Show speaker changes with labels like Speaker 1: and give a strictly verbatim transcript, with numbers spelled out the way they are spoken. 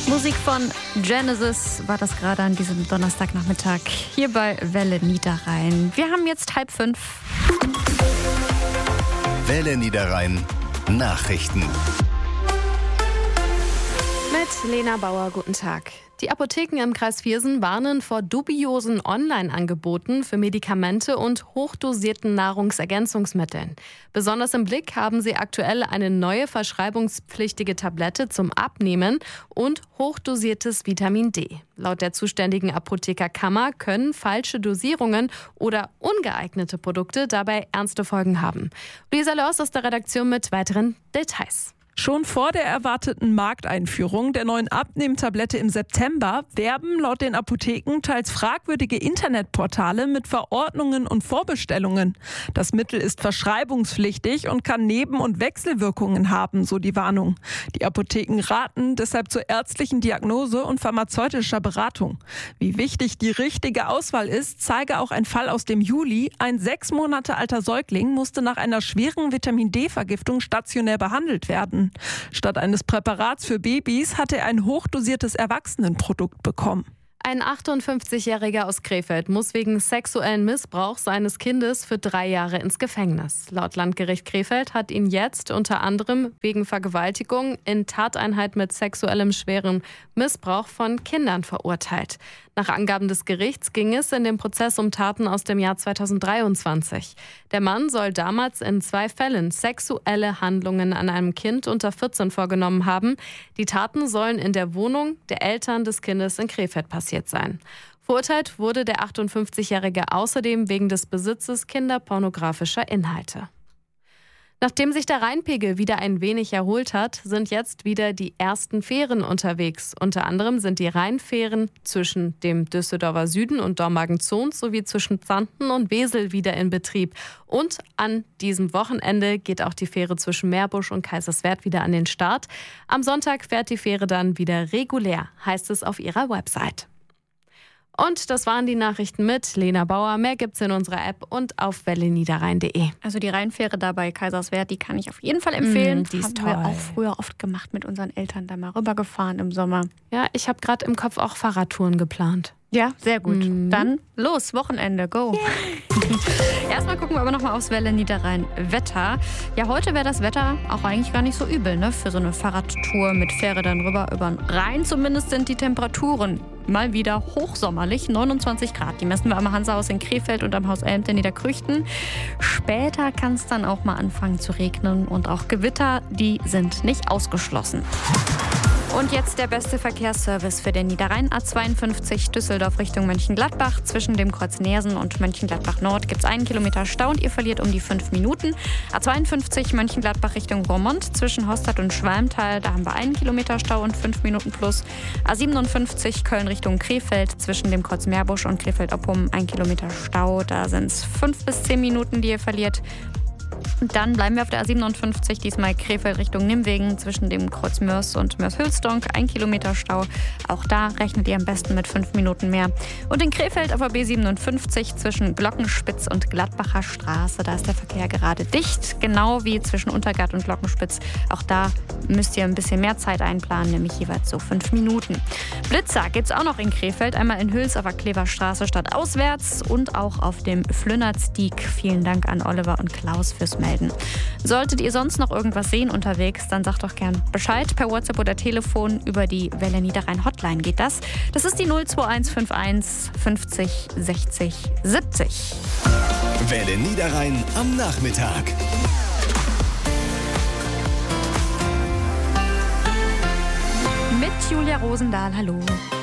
Speaker 1: Musik von Genesis war das gerade an diesem Donnerstagnachmittag hier bei Welle Niederrhein. Wir haben jetzt halb fünf.
Speaker 2: Welle Niederrhein Nachrichten.
Speaker 3: Mit Lena Bauer, guten Tag. Die Apotheken im Kreis Viersen warnen vor dubiosen Online-Angeboten für Medikamente und hochdosierten Nahrungsergänzungsmitteln. Besonders im Blick haben sie aktuell eine neue verschreibungspflichtige Tablette zum Abnehmen und hochdosiertes Vitamin D. Laut der zuständigen Apothekerkammer können falsche Dosierungen oder ungeeignete Produkte dabei ernste Folgen haben. Luisa Lörs aus der Redaktion mit weiteren Details.
Speaker 4: Schon vor der erwarteten Markteinführung der neuen Abnehmtablette im September werben laut den Apotheken teils fragwürdige Internetportale mit Verordnungen und Vorbestellungen. Das Mittel ist verschreibungspflichtig und kann Neben- und Wechselwirkungen haben, so die Warnung. Die Apotheken raten deshalb zur ärztlichen Diagnose und pharmazeutischer Beratung. Wie wichtig die richtige Auswahl ist, zeige auch ein Fall aus dem Juli. Ein sechs Monate alter Säugling musste nach einer schweren Vitamin-D-Vergiftung stationär behandelt werden. Statt eines Präparats für Babys hatte er ein hochdosiertes Erwachsenenprodukt bekommen.
Speaker 3: Ein achtundfünfzigjähriger aus Krefeld muss wegen sexuellen Missbrauchs seines Kindes für drei Jahre ins Gefängnis. Laut Landgericht Krefeld hat ihn jetzt unter anderem wegen Vergewaltigung in Tateinheit mit sexuellem schwerem Missbrauch von Kindern verurteilt. Nach Angaben des Gerichts ging es in dem Prozess um Taten aus dem Jahr zweitausenddreiundzwanzig. Der Mann soll damals in zwei Fällen sexuelle Handlungen an einem Kind unter vierzehn vorgenommen haben. Die Taten sollen in der Wohnung der Eltern des Kindes in Krefeld passiert sein. Verurteilt wurde der achtundfünfzigjährige außerdem wegen des Besitzes kinderpornografischer Inhalte. Nachdem sich der Rheinpegel wieder ein wenig erholt hat, sind jetzt wieder die ersten Fähren unterwegs. Unter anderem sind die Rheinfähren zwischen dem Düsseldorfer Süden und Dormagen-Zons sowie zwischen Xanten und Wesel wieder in Betrieb. Und an diesem Wochenende geht auch die Fähre zwischen Meerbusch und Kaiserswerth wieder an den Start. Am Sonntag fährt die Fähre dann wieder regulär, heißt es auf ihrer Website. Und das waren die Nachrichten mit Lena Bauer. Mehr gibt's in unserer App und auf welle niederrhein punkt de.
Speaker 1: Also die Rheinfähre da bei Kaiserswerth, die kann ich auf jeden Fall empfehlen.
Speaker 3: Mm, die ist
Speaker 1: Haben wir
Speaker 3: toll.
Speaker 1: auch früher oft gemacht mit unseren Eltern, da mal rübergefahren im Sommer.
Speaker 3: Ja, ich habe gerade im Kopf auch Fahrradtouren geplant.
Speaker 1: Ja, sehr gut.
Speaker 3: Mhm.
Speaker 1: Dann los, Wochenende, go. Yeah. Erstmal gucken wir aber nochmal aufs Welle Niederrhein Wetter. Ja, heute wäre das Wetter auch eigentlich gar nicht so übel, ne? Für so eine Fahrradtour mit Fähre dann rüber über den Rhein. Zumindest sind die Temperaturen mal wieder hochsommerlich, neunundzwanzig Grad. Die messen wir am Hansehaus in Krefeld und am Haus Elmt in Niederkrüchten. Später kann es dann auch mal anfangen zu regnen und auch Gewitter, die sind nicht ausgeschlossen. Und jetzt der beste Verkehrsservice für den Niederrhein. A zweiundfünfzig Düsseldorf Richtung Mönchengladbach. Zwischen dem Kreuz Neersen und Mönchengladbach Nord gibt es einen Kilometer Stau und ihr verliert um die fünf Minuten. A zweiundfünfzig Mönchengladbach Richtung Roermond. Zwischen Hostad und Schwalmtal, da haben wir einen Kilometer Stau und fünf Minuten plus. A siebenundfünfzig Köln Richtung Krefeld. Zwischen dem Kreuz Meerbusch und Krefeld-Oppum ein Kilometer Stau. Da sind es fünf bis zehn Minuten, die ihr verliert. Und dann bleiben wir auf der A siebenundfünfzig, diesmal Krefeld Richtung Nimwegen, zwischen dem Kreuz Mörs und Mörs-Hülsdonk, ein Kilometer Stau. Auch da rechnet ihr am besten mit fünf Minuten mehr. Und in Krefeld auf der B siebenundfünfzig zwischen Glockenspitz und Gladbacher Straße, da ist der Verkehr gerade dicht, genau wie zwischen Untergart und Glockenspitz. Auch da müsst ihr ein bisschen mehr Zeit einplanen, nämlich jeweils so fünf Minuten. Blitzer gibt es auch noch in Krefeld, einmal in Hüls auf der Kleverstraße stadtauswärts und auch auf dem Flünnertstieg. Vielen Dank an Oliver und Klaus fürs Melden. Solltet ihr sonst noch irgendwas sehen unterwegs, dann sagt doch gern Bescheid per WhatsApp oder Telefon. Über die Welle Niederrhein Hotline geht das. Das ist die null zwei eins fünf eins fünfzig sechzig siebzig.
Speaker 2: Welle Niederrhein am Nachmittag.
Speaker 1: Mit Julia Rosendahl, hallo.